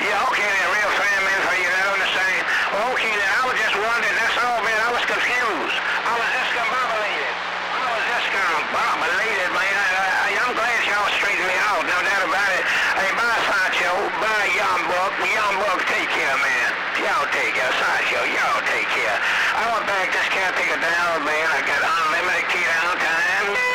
Yeah, okay then, real fan, man, for you, I understand. Well, okay then, I was just wondering, that's all, man, I was confused. I was discombobulated. Man. I'm glad y'all straightened me out, no doubt about it. Hey, bye, Sancho. Bye, Young Buck. Young Buck, take care, man. Y'all take care. Sancho, y'all take care. I went back, just can't take it down, man. I got unlimited key down time.